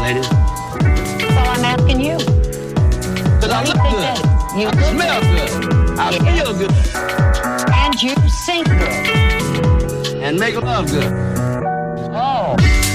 ladies? Well, I'm asking you. Because I look good. You I look smell good. I Yeah. feel good. And you sing good. And make love good. Oh.